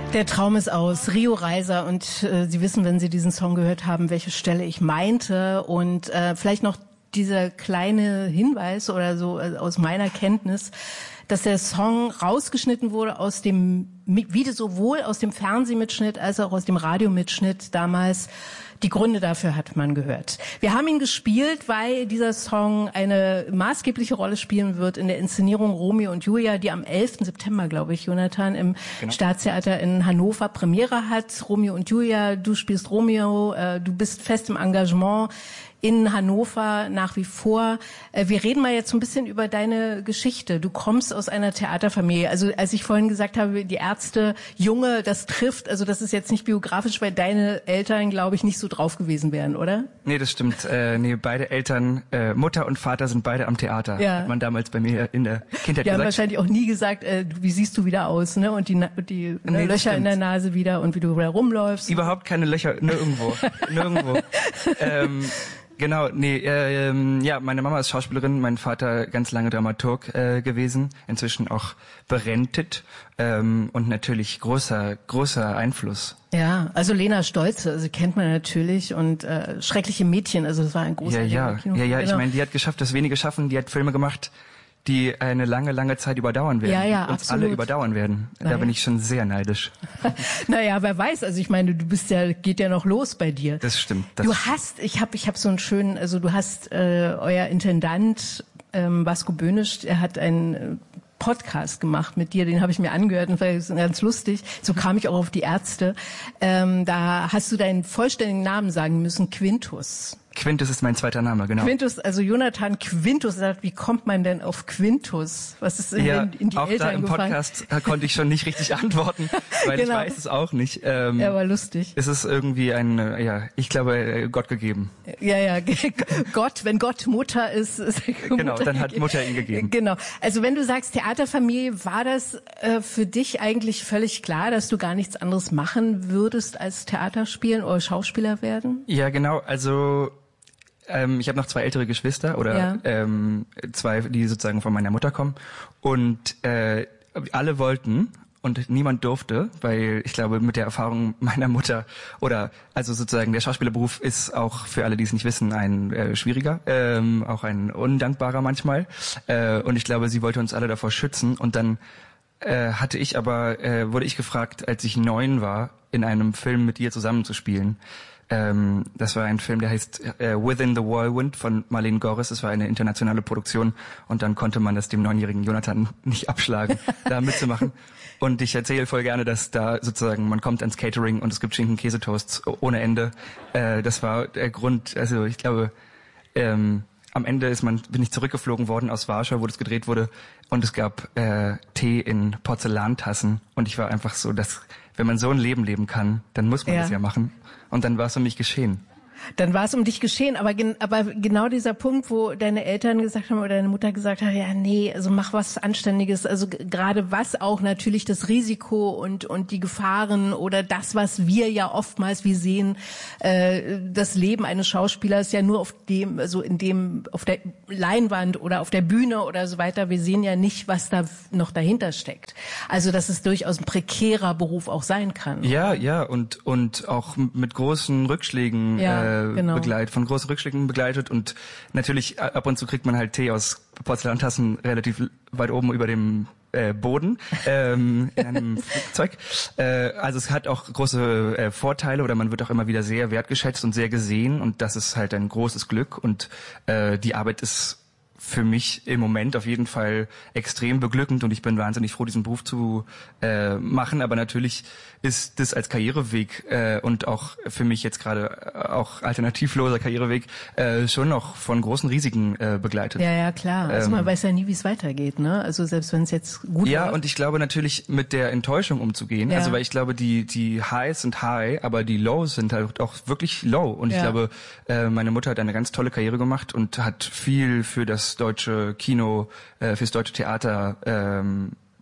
Der Traum ist aus. Rio Reiser und Sie wissen, wenn Sie diesen Song gehört haben, welche Stelle ich meinte und vielleicht noch dieser kleine Hinweis oder so aus meiner Kenntnis, dass der Song rausgeschnitten wurde aus dem Video, sowohl aus dem Fernsehmitschnitt als auch aus dem Radiomitschnitt damals. Die Gründe dafür hat man gehört. Wir haben ihn gespielt, weil dieser Song eine maßgebliche Rolle spielen wird in der Inszenierung Romeo und Julia, die am 11. September, glaube ich, Jonathan, im Staatstheater in Hannover Premiere hat. Romeo und Julia, du spielst Romeo, du bist fest im Engagement in Hannover nach wie vor. Wir reden mal jetzt so ein bisschen über deine Geschichte. Du kommst aus einer Theaterfamilie. Also als ich vorhin gesagt habe, die Ärzte, Junge, das trifft, also das ist jetzt nicht biografisch, weil deine Eltern, glaube ich, nicht so drauf gewesen wären, oder? Nee, das stimmt. Beide Eltern, Mutter und Vater sind beide am Theater. Ja. Hat man damals bei mir in der Kindheit gesagt. Die haben wahrscheinlich auch nie gesagt, wie siehst du wieder aus, ne? Und die Löcher in der Nase wieder und wie du wieder rumläufst. Überhaupt keine Löcher, nirgendwo. Nirgendwo. Genau, meine Mama ist Schauspielerin, mein Vater ganz lange Dramaturg gewesen, inzwischen auch berentet und natürlich großer Einfluss. Ja, also Lena Stolze, also kennt man natürlich und Schreckliche Mädchen, also das war ein großer Kino. Ja, ich meine, die hat geschafft, dass wenige schaffen, die hat Filme gemacht, die eine lange Zeit überdauern werden. Ja, uns absolut. Alle überdauern werden. Da bin ich schon sehr neidisch. Naja, wer weiß, also ich meine, geht ja noch los bei dir. Das stimmt. Ich hab so einen schönen, also du hast euer Intendant Vasco Böhnisch, er hat einen Podcast gemacht mit dir, den habe ich mir angehört und war ganz lustig. So kam ich auch auf die Ärzte. Da hast du deinen vollständigen Namen sagen müssen, Quintus. Quintus ist mein zweiter Name, genau. Quintus, also Jonathan Quintus sagt, wie kommt man denn auf Quintus? Was ist in die Eltern gefallen? Auch da im Podcast konnte ich schon nicht richtig antworten, weil ich weiß es auch nicht. Ja, war lustig. Es ist irgendwie ich glaube, Gott gegeben. Ja, Gott, wenn Gott Mutter ist genau, dann hat Mutter ihn gegeben. Genau. Also wenn du sagst Theaterfamilie, war das für dich eigentlich völlig klar, dass du gar nichts anderes machen würdest als Theater spielen oder Schauspieler werden? Ja, genau. Also ich habe noch zwei ältere Geschwister oder zwei, die sozusagen von meiner Mutter kommen und alle wollten und niemand durfte, weil ich glaube mit der Erfahrung meiner Mutter also sozusagen der Schauspielerberuf ist auch für alle, die es nicht wissen, ein schwieriger, auch ein undankbarer manchmal und ich glaube, sie wollte uns alle davor schützen und dann wurde ich gefragt, als ich 9 war, in einem Film mit ihr zusammenzuspielen. Das war ein Film, der heißt Within the Whirlwind von Marlene Gorris. Es war eine internationale Produktion und dann konnte man das dem 9-jährigen Jonathan nicht abschlagen, da mitzumachen. Und ich erzähle voll gerne, dass da sozusagen man kommt ans Catering und es gibt Schinken-Käsetoasts ohne Ende. Das war der Grund. Also ich glaube, am Ende bin ich zurückgeflogen worden aus Warschau, wo das gedreht wurde und es gab Tee in Porzellantassen und ich war einfach so, dass wenn man so ein Leben leben kann, dann muss man das ja machen. Und dann war es um mich geschehen. Dann war es um dich geschehen, aber genau dieser Punkt, wo deine Eltern gesagt haben oder deine Mutter gesagt hat, ja nee, also mach was Anständiges, also gerade was auch natürlich das Risiko und die Gefahren oder das, was wir ja oftmals wir sehen, das Leben eines Schauspielers ja nur auf der Leinwand oder auf der Bühne oder so weiter, wir sehen ja nicht, was da noch dahinter steckt. Also dass es durchaus ein prekärer Beruf auch sein kann. Ja, und auch mit großen Rückschlägen von großen Rückschlägen begleitet und natürlich ab und zu kriegt man halt Tee aus Porzellantassen relativ weit oben über dem Boden in einem Flugzeug. Also es hat auch große Vorteile oder man wird auch immer wieder sehr wertgeschätzt und sehr gesehen und das ist halt ein großes Glück und die Arbeit ist für mich im Moment auf jeden Fall extrem beglückend und ich bin wahnsinnig froh, diesen Beruf zu machen. Aber natürlich ist das als Karriereweg und auch für mich jetzt gerade auch alternativloser Karriereweg schon noch von großen Risiken begleitet. Ja, klar. Also man weiß ja nie, wie es weitergeht, ne? Also selbst wenn es jetzt gut läuft. Ja, und ich glaube natürlich mit der Enttäuschung umzugehen. Ja. Also weil ich glaube, die Highs sind high, aber die Lows sind halt auch wirklich low. Und ich glaube, meine Mutter hat eine ganz tolle Karriere gemacht und hat viel für das deutsche Kino, fürs deutsche Theater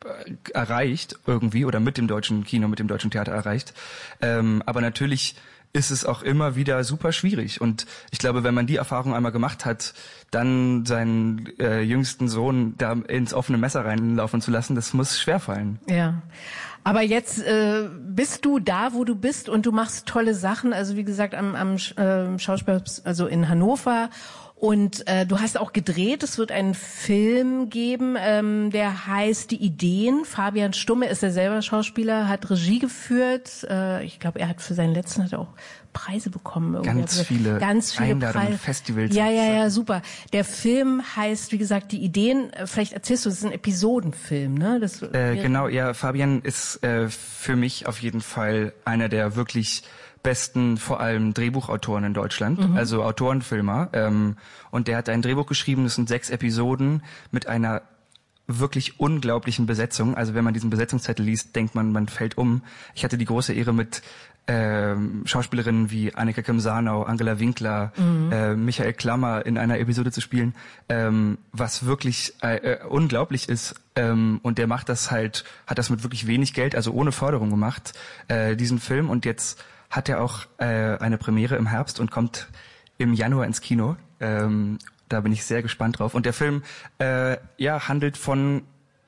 erreicht irgendwie oder mit dem deutschen Kino, mit dem deutschen Theater erreicht. Aber natürlich ist es auch immer wieder super schwierig. Und ich glaube, wenn man die Erfahrung einmal gemacht hat, dann seinen jüngsten Sohn da ins offene Messer reinlaufen zu lassen, das muss schwerfallen. Ja. Aber jetzt bist du da, wo du bist, und du machst tolle Sachen. Also wie gesagt, am Schauspiel, also in Hannover. Und du hast auch gedreht. Es wird einen Film geben, der heißt Die Ideen. Fabian Stumme ist ja selber Schauspieler, hat Regie geführt. Ich glaube, er hat für seinen letzten hat er auch Preise bekommen. Ganz viele Einladungen, Preise. Festivals. Ja, super. Der Film heißt, wie gesagt, Die Ideen. Vielleicht erzählst du, es ist ein Episodenfilm, ne? Genau, ja. Fabian ist für mich auf jeden Fall einer der wirklich besten, vor allem Drehbuchautoren in Deutschland, also Autorenfilmer. Und der hat ein Drehbuch geschrieben, das sind 6 Episoden mit einer wirklich unglaublichen Besetzung. Also wenn man diesen Besetzungszettel liest, denkt man fällt um. Ich hatte die große Ehre, mit Schauspielerinnen wie Annika Kim-Sarnau, Angela Winkler, Michael Klammer in einer Episode zu spielen, was wirklich unglaublich ist. Und der hat das mit wirklich wenig Geld, also ohne Förderung gemacht, diesen Film. Und jetzt hat er auch eine Premiere im Herbst und kommt im Januar ins Kino. Da bin ich sehr gespannt drauf. Und der Film handelt von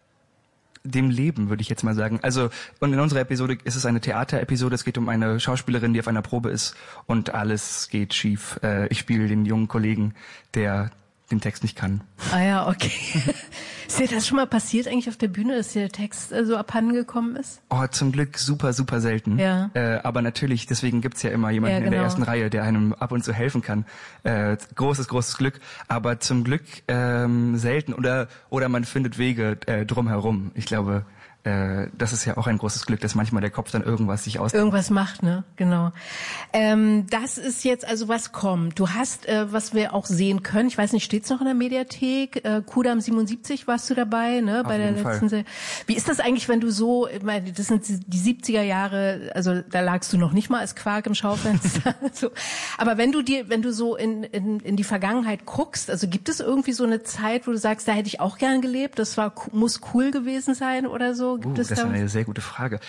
dem Leben, würde ich jetzt mal sagen. Also, und in unserer Episode ist es eine Theaterepisode. Es geht um eine Schauspielerin, die auf einer Probe ist und alles geht schief. Ich spiele den jungen Kollegen, der den Text nicht kann. Ah ja, okay. Ist dir das schon mal passiert eigentlich auf der Bühne, dass dir der Text so abhanden gekommen ist? Oh, zum Glück super, super selten. Ja. Aber natürlich, deswegen gibt's ja immer jemanden in der ersten Reihe, der einem ab und zu helfen kann. Großes Glück. Aber zum Glück selten. Oder man findet Wege drumherum. Ich glaube, das ist ja auch ein großes Glück, dass manchmal der Kopf dann irgendwas sich ausdenkt. Irgendwas macht, ne? Genau. Das ist jetzt also, was kommt. Du hast, was wir auch sehen können, ich weiß nicht, steht's noch in der Mediathek? Kudamm 77 warst du dabei, ne? Bei der letzten Serie. Wie ist das eigentlich, wenn du so, ich meine, das sind die 70er Jahre, also da lagst du noch nicht mal als Quark im Schaufenster. So. Aber wenn du so in die Vergangenheit guckst, also gibt es irgendwie so eine Zeit, wo du sagst, da hätte ich auch gern gelebt, das muss cool gewesen sein oder so? Das ist eine sehr gute Frage.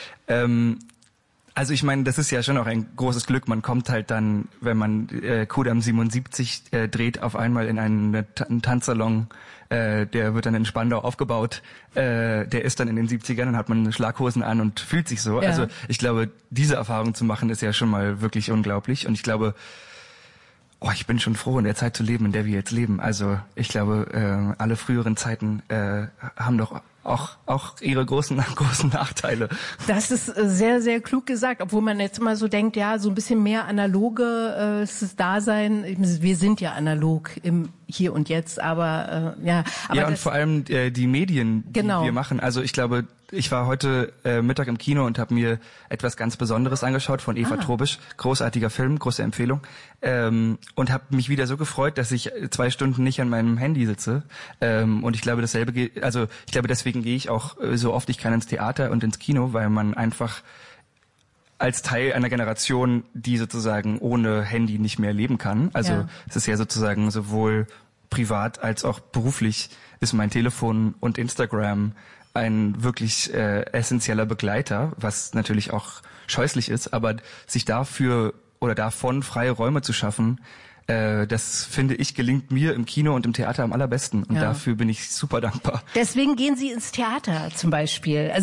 Also ich meine, das ist ja schon auch ein großes Glück. Man kommt halt dann, wenn man Kudamm 77 dreht, auf einmal in einen Tanzsalon. Der wird dann in Spandau aufgebaut. Der ist dann in den 70ern und hat man Schlaghosen an und fühlt sich so. Ja. Also ich glaube, diese Erfahrung zu machen, ist ja schon mal wirklich unglaublich. Und ich glaube, ich bin schon froh, in der Zeit zu leben, in der wir jetzt leben. Also ich glaube, alle früheren Zeiten haben doch auch ihre großen Nachteile. Das ist sehr, sehr klug gesagt, obwohl man jetzt immer so denkt, ja, so ein bisschen mehr analoges Dasein. Wir sind ja analog im Hier und Jetzt, aber ja. Aber ja, und vor allem die Medien, die wir machen. Also ich glaube, ich war heute Mittag im Kino und habe mir etwas ganz Besonderes angeschaut von Eva Trobisch. Großartiger Film, große Empfehlung. Und habe mich wieder so gefreut, dass ich 2 Stunden nicht an meinem Handy sitze. Und ich glaube, deswegen gehe ich auch so oft ich kann ins Theater und ins Kino, weil man einfach als Teil einer Generation, die sozusagen ohne Handy nicht mehr leben kann. Also es ist ja sozusagen sowohl privat als auch beruflich ist mein Telefon und Instagram ein wirklich essentieller Begleiter, was natürlich auch scheußlich ist, aber sich dafür oder davon freie Räume zu schaffen, das finde ich gelingt mir im Kino und im Theater am allerbesten und dafür bin ich super dankbar. Deswegen gehen Sie ins Theater zum Beispiel.